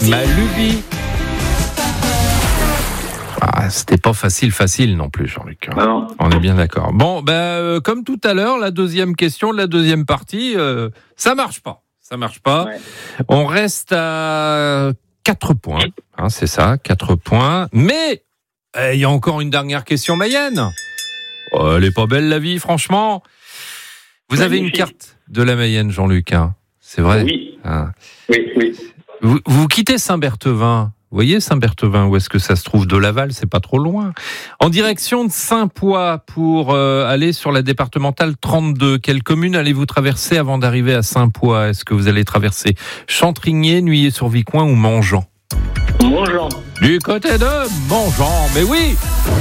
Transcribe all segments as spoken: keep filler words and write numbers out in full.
Malubie. Ah, c'était pas facile, facile non plus, Jean-Luc. Non. On est bien d'accord. Bon, ben, euh, comme tout à l'heure, la deuxième question, la deuxième partie, euh, ça marche pas. Ça marche pas. Ouais. On reste à quatre points. Hein, c'est ça, quatre points. Mais il eh, y a encore une dernière question Mayenne. Oh, elle est pas belle la vie, franchement. Vous avez une carte de la Mayenne, Jean-Luc. Hein, c'est vrai. Oui. Hein. Oui, oui. Vous, vous quittez Saint-Berthevin. Vous voyez Saint-Berthevin, où est-ce que ça se trouve? De Laval, c'est pas trop loin. En direction de Saint-Poix pour euh, aller sur la départementale trente-deux. Quelle commune allez-vous traverser avant d'arriver à Saint-Poix? Est-ce que vous allez traverser Chantrigné, Nuillé-sur-Vicoin ou Mangeant? Mangeant. Du côté de Mangeant, mais oui.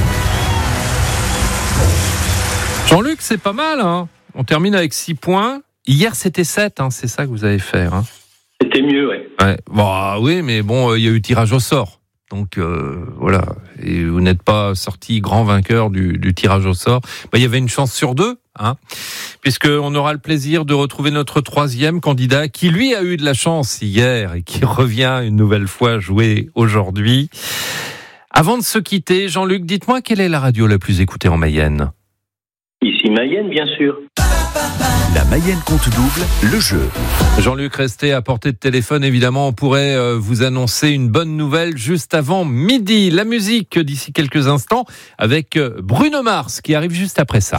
Jean-Luc, c'est pas mal, hein. On termine avec six points. Hier, c'était sept, hein. C'est ça que vous avez fait, hein. C'était mieux, ouais. Ouais. Bon, ah oui, mais bon, il y a eu tirage au sort. Donc, euh, voilà. Et vous n'êtes pas sorti grand vainqueur du, du tirage au sort. Bah, il y avait une chance sur deux, hein. Puisqu'on aura le plaisir de retrouver notre troisième candidat qui, lui, a eu de la chance hier et qui revient une nouvelle fois jouer aujourd'hui. Avant de se quitter, Jean-Luc, dites-moi quelle est la radio la plus écoutée en Mayenne? Ici Mayenne, bien sûr. La Mayenne compte double, le jeu. Jean-Luc, restez à portée de téléphone, évidemment. On pourrait euh, vous annoncer une bonne nouvelle juste avant midi. La musique d'ici quelques instants avec euh, Bruno Mars qui arrive juste après ça.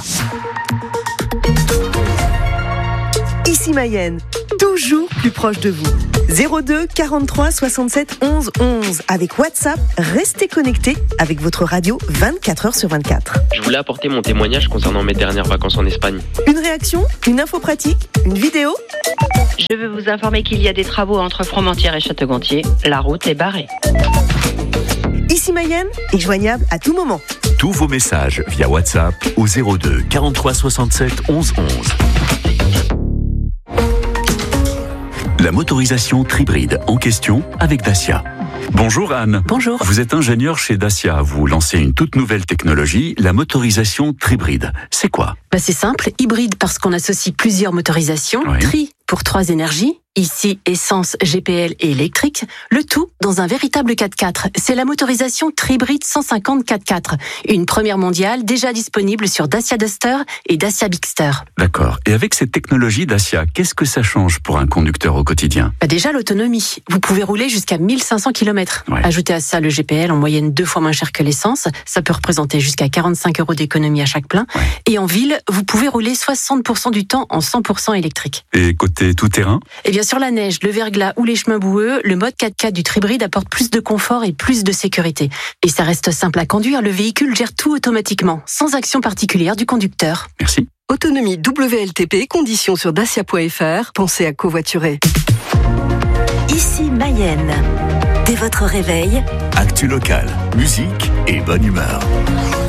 Ici Mayenne, toujours plus proche de vous. zéro deux quarante-trois soixante-sept onze onze. Avec WhatsApp, restez connectés avec votre radio vingt-quatre heures sur vingt-quatre. Je voulais apporter mon témoignage concernant mes dernières vacances en Espagne. Une réaction, une info pratique, une vidéo. Je veux vous informer qu'il y a des travaux entre Fromentieres et Château-Gontier. La route est barrée. Ici Mayenne est joignable à tout moment. Tous vos messages via WhatsApp au zéro deux quarante-trois soixante-sept onze onze. La motorisation Tribride en question avec Dacia. Bonjour Anne. Bonjour. Vous êtes ingénieur chez Dacia. Vous lancez une toute nouvelle technologie, la motorisation Tribride. C'est quoi? Bah c'est simple, hybride parce qu'on associe plusieurs motorisations, Oui. tri pour trois énergies, ici essence, G P L et électrique, le tout dans un véritable quatre-quatre. C'est la motorisation Tribride cent cinquante quatre-quatre, une première mondiale déjà disponible sur Dacia Duster et Dacia Bigster. D'accord. Et avec cette technologie Dacia, qu'est-ce que ça change pour un conducteur au quotidien? Bah déjà l'autonomie, vous pouvez rouler jusqu'à mille cinq cents kilomètres. Ouais. Ajoutez à ça le G P L en moyenne deux fois moins cher que l'essence, ça peut représenter jusqu'à quarante-cinq euros d'économie à chaque plein. Ouais. Et en ville, vous pouvez rouler soixante pour cent du temps en cent pour cent électrique. Et côté tout-terrain? Et bien sur la neige, le verglas ou les chemins boueux, le mode quatre-quatre du Tribride apporte plus de confort et plus de sécurité. Et ça reste simple à conduire, le véhicule gère tout automatiquement, sans action particulière du conducteur. Merci. Autonomie W L T P, conditions sur dacia point f r. Pensez à covoiturer. Ici Mayenne. Dès votre réveil, Actu local, musique et bonne humeur.